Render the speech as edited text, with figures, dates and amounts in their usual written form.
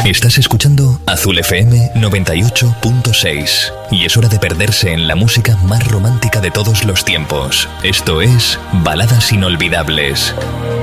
Estás escuchando Azul FM 98.6 y es hora de perderse en la música más romántica de todos los tiempos. Esto es Baladas Inolvidables.